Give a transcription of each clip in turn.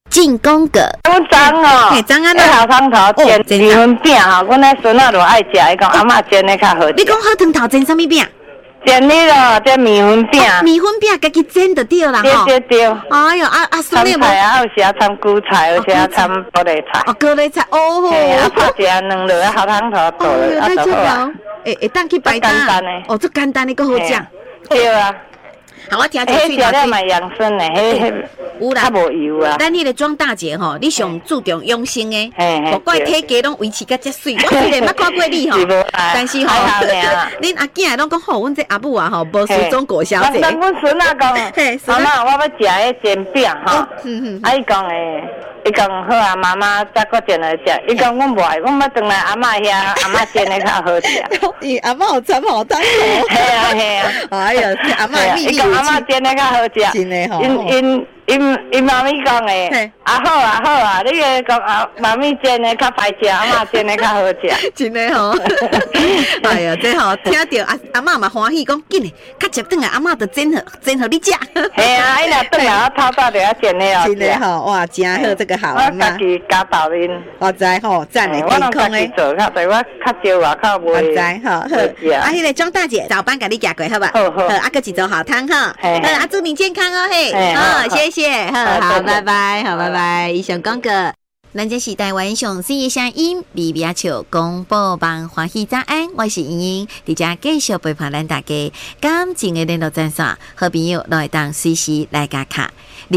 进宫格。 我脏哦， 嘿，脏啊那好汤头煎米粉饼哈，阮那孙仔就爱食，伊讲阿嬷煎的较好食。 你讲好汤头煎什么饼？ 煎你咯，煎米粉饼。 米粉饼家己煎就对啦吼。对。 哎呦，孙你无？ 菜啊，有时啊掺韭菜，有时啊掺玻璃菜。 哦，玻璃菜哦。 嘿，啊泡一下两落好汤头倒了，啊就好啊。 会当去摆摊。哦，这简单的个好食。 对啊。 好，我听一迄食了嘛养生的，迄有啦， 较无油啊。 咱迄个庄大姐吼，你上注重养生的，无怪体格拢维持甲遮水。我虽然捌看过你吼，但是吼，恁阿囝拢讲吼，阮这阿母啊吼，无始终过小姐。 阮孙仔讲，妈妈，我要食迄煎饼吼，啊，伊讲诶。伊讲好啊，妈妈再搁煎来食。伊讲阮无爱，阮要转来阿嬷遐，阿嬷煎的较好食。 伊阿嬷有掺好汤哦。 嘿啊嘿啊。 哎呀，阿嬷秘密。 伊讲阿嬷煎的较好食。 真的吼。 因妈咪讲诶，好啊，你个讲妈咪煎的较歹食，阿嬷煎的较好食。 真的吼。哎呀，这吼听到阿嬷嘛欢喜，讲紧诶，较接转来阿嬷就煎互你食。 嘿啊，伊若转来我透早就要煎的哦。 真的吼，哇，真好，这个好啊嘛。 我家己加豆面。 我知吼，赞诶，健康诶。 做较对，我较少外口买。 我知吼，好。啊，迄个庄大姐早班甲你夹过，好吧？好，啊，个一周好汤哈。啊，祝你健康哦，嘿。好，谢谢。好，拜拜，好，拜拜。以上广告，咱这是台湾上水的声音，美美笑广播网欢喜早安，我是莹莹，伫遮继续陪伴咱大家。感情的联络专线，好朋友来当随时来加卡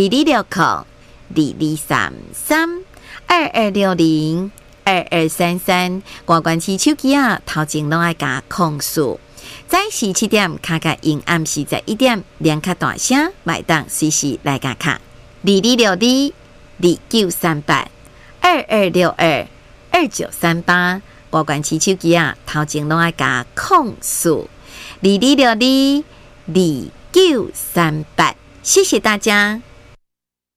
226022602233，关关起手机啊，头前拢爱加控诉。早时7点卡卡因暗时在1点，连卡大声，来当随时来加卡。2262293822622938，拨关起手机啊，头前拢爱加控诉22622938，谢谢大家。